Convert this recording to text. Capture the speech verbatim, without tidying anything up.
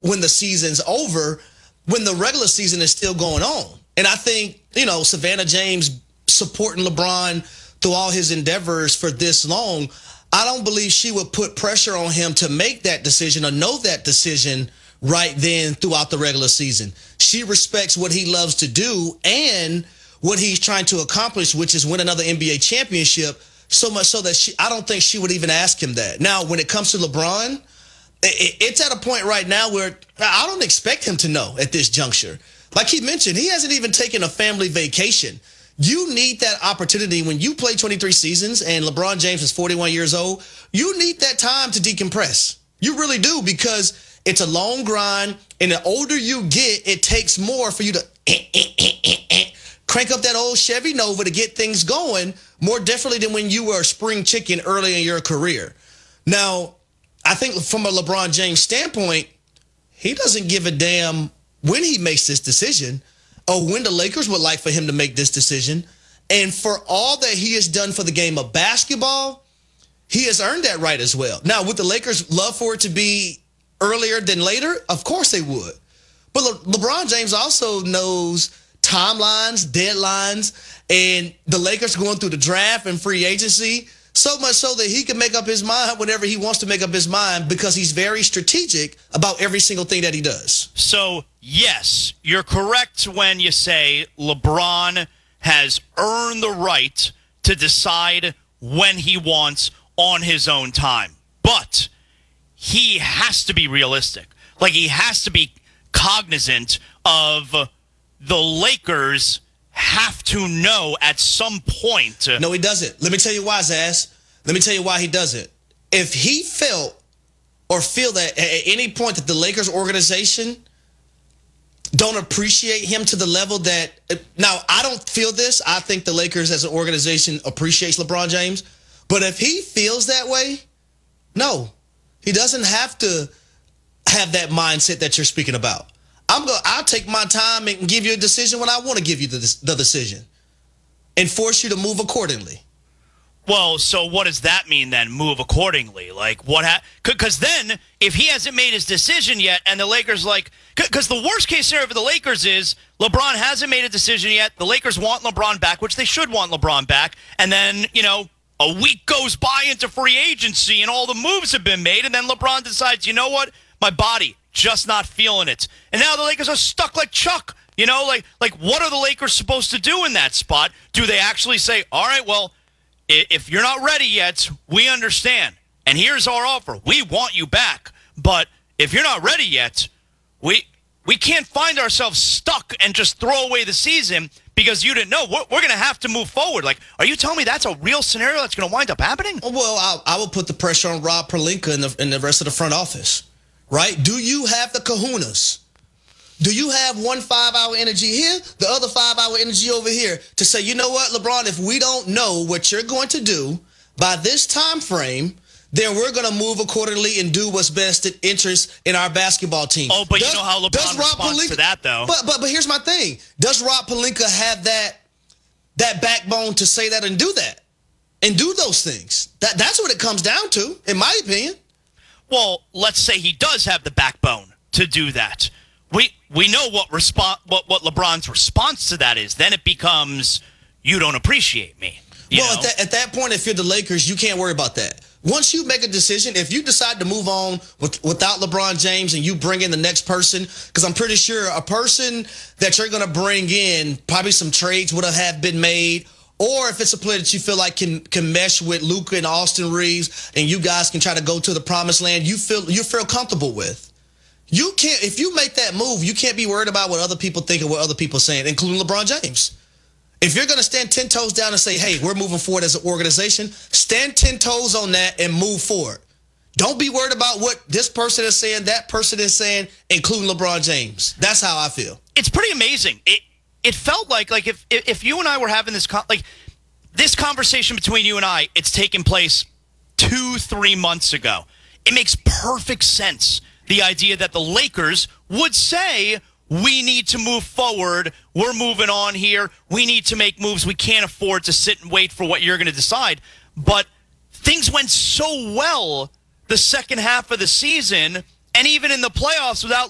when the season's over, when the regular season is still going on. And I think, you know, Savannah James supporting LeBron through all his endeavors for this long, I don't believe she would put pressure on him to make that decision or know that decision right then throughout the regular season. She respects what he loves to do and what he's trying to accomplish, which is win another N B A championship, so much so that she, I don't think she would even ask him that. Now, when it comes to LeBron, it's at a point right now where I don't expect him to know at this juncture. Like he mentioned, he hasn't even taken a family vacation. You need that opportunity when you play twenty-three seasons and LeBron James is forty-one years old. You need that time to decompress. You really do, because it's a long grind, and the older you get, it takes more for you to eh, eh, eh, eh, eh, crank up that old Chevy Nova to get things going more differently than when you were a spring chicken early in your career. Now, I think from a LeBron James standpoint, he doesn't give a damn when he makes this decision or when the Lakers would like for him to make this decision. And for all that he has done for the game of basketball, he has earned that right as well. Now, would the Lakers love for it to be earlier than later? Of course they would. But Le- LeBron James also knows timelines, deadlines, and the Lakers going through the draft and free agency, so much so that he can make up his mind whenever he wants to make up his mind, because he's very strategic about every single thing that he does. So, yes, you're correct when you say LeBron has earned the right to decide when he wants on his own time. But he has to be realistic. Like, he has to be cognizant of the Lakers have to know at some point. No, he doesn't. Let me tell you why, Zaz. Let me tell you why he doesn't. If he felt or feel that at any point that the Lakers organization don't appreciate him to the level that... Now, I don't feel this. I think the Lakers as an organization appreciates LeBron James. But if he feels that way, no. He doesn't have to have that mindset that you're speaking about. I'm going. I'll take my time and give you a decision when I want to give you the, the decision, and force you to move accordingly. Well, so what does that mean then? Move accordingly, like what? Because ha- then, if he hasn't made his decision yet, and the Lakers like, because the worst case scenario for the Lakers is LeBron hasn't made a decision yet. The Lakers want LeBron back, which they should want LeBron back, and then you know. A week goes by into free agency and all the moves have been made, and then LeBron decides, you know what? My body, just not feeling it. And now the Lakers are stuck like Chuck. You know, like, like what are the Lakers supposed to do in that spot? Do they actually say, all right, well, if you're not ready yet, we understand. And here's our offer. We want you back. But if you're not ready yet, we we can't find ourselves stuck and just throw away the season because you didn't know. We're, we're going to have to move forward. Like, are you telling me that's a real scenario that's going to wind up happening? Well, I, I will put the pressure on Rob Pelinka and the, and the rest of the front office, right? Do you have the kahunas? Do you have one five-hour energy here, the other five-hour energy over here to say, you know what, LeBron, if we don't know what you're going to do by this time frame, then we're going to move accordingly and do what's best in interest in our basketball team. Oh, but does, you know how LeBron responds Pelinka, to that, though. But, but but here's my thing. Does Rob Pelinka have that that backbone to say that and do that? And do those things? That That's what it comes down to, in my opinion. Well, let's say he does have the backbone to do that. We we know what respo- what, what LeBron's response to that is. Then it becomes, you don't appreciate me. You well, know? at that, at that point, if you're the Lakers, you can't worry about that. Once you make a decision, if you decide to move on with, without LeBron James and you bring in the next person, because I'm pretty sure a person that you're going to bring in, probably some trades would have been made, or if it's a player that you feel like can can mesh with Luka and Austin Reeves, and you guys can try to go to the promised land, you feel you feel comfortable with. You can't, if you make that move, you can't be worried about what other people think or what other people are saying, including LeBron James. If you're going to stand ten toes down and say, hey, we're moving forward as an organization, stand ten toes on that and move forward. Don't be worried about what this person is saying, that person is saying, including LeBron James. That's how I feel. It's pretty amazing. It it felt like like if if you and I were having this con- like this conversation between you and I, it's taken place two, three months ago. It makes perfect sense. The idea that the Lakers would say, we need to move forward. We're moving on here. We need to make moves. We can't afford to sit and wait for what you're going to decide. But things went so well the second half of the season, and even in the playoffs without